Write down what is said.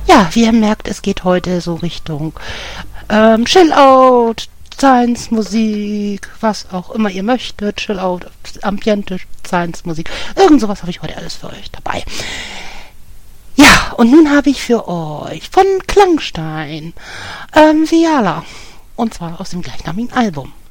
Ja, wie ihr merkt, es geht heute so Richtung Chill-Out, Science-Musik, was auch immer ihr möchtet. Chill-Out, Ambiente, Science-Musik. Irgend sowas habe ich heute alles für euch dabei. Ja, und nun habe ich für euch von Klangstein Viala. Und zwar aus dem gleichnamigen Album.